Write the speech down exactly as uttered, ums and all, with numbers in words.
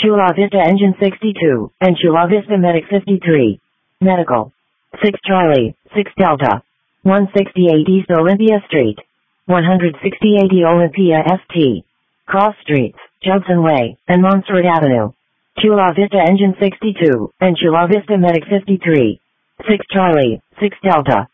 Chula Vista Engine sixty-two, and Chula Vista Medic fifty-three. Medical. six Charlie, six Delta. one sixty-eight East Olympia Street. one sixty-eight Olympia S T. Cross Streets, Judson Way, and Montserrat Avenue. Chula Vista Engine sixty-two, and Chula Vista Medic fifty-three. six Charlie, six Delta.